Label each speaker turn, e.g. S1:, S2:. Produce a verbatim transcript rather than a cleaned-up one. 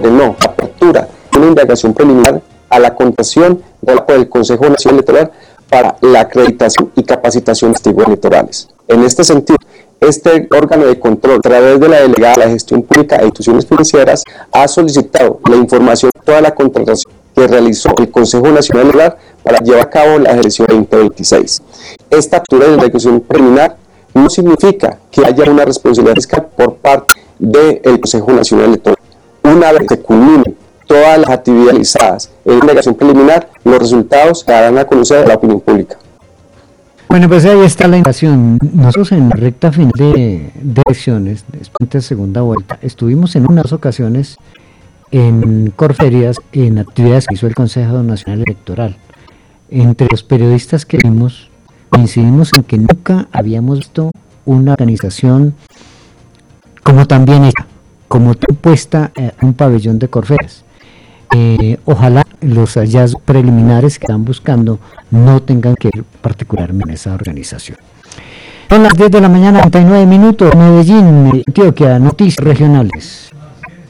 S1: ordenó la apertura de una indagación preliminar a la contratación por el Consejo Nacional Electoral para la acreditación y capacitación de testigos electorales. En este sentido, este órgano de control, a través de la delegada de la gestión pública e instituciones financieras, ha solicitado la información de toda la contratación que realizó el Consejo Nacional Electoral para llevar a cabo la elección veinte veintiséis. Esta apertura de indagación preliminar no significa que haya una responsabilidad fiscal por parte del Consejo Nacional Electoral. Una vez se culminen todas las actividades realizadas en la indagación preliminar, los resultados se darán a conocer a la opinión pública.
S2: Bueno, pues ahí está la invitación. Nosotros en la recta final de, de elecciones, después de segunda vuelta, estuvimos en unas ocasiones en Corferias, en actividades que hizo el Consejo Nacional Electoral. Entre los periodistas que vimos, coincidimos en que nunca habíamos visto una organización como también esta, como tú puesta en un pabellón de Corferias. Eh, ojalá los hallazgos preliminares que están buscando no tengan que ver particularmente en esa organización. Son las diez de la mañana, treinta y nueve minutos, Medellín, Antioquia, noticias regionales.